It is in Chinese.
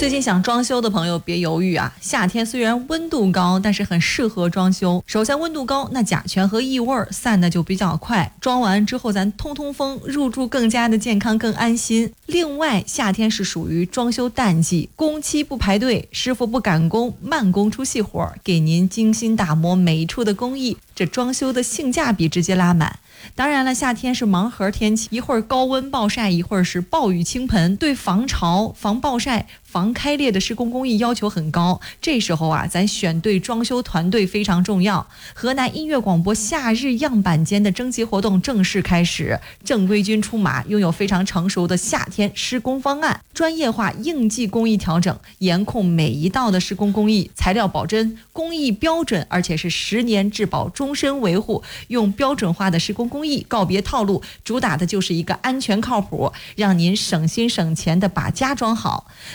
最近想装修的朋友别犹豫啊，夏天虽然温度高，但是很适合装修。首先温度高，那甲醛和异味散的就比较快，装完之后咱通通风，入住更加的健康更安心。另外夏天是属于装修淡季，工期不排队，师傅不赶工，慢工出细活，给您精心打磨每一处的工艺，这装修的性价比直接拉满。当然了，夏天是盲盒天气，一会儿高温暴晒，一会儿是暴雨倾盆，对防潮、防暴晒、防开裂的施工工艺要求很高。这时候啊，咱选对装修团队非常重要。河南音乐广播夏日样板间的征集活动正式开始，正规军出马，拥有非常成熟的夏天施工方案，专业化应季工艺调整，严控每一道的施工工艺，材料保真，工艺标准，而且是10年质保终身维护，用标准化的施工工艺告别套路，主打的就是一个安全靠谱，让您省心省钱的把家装好。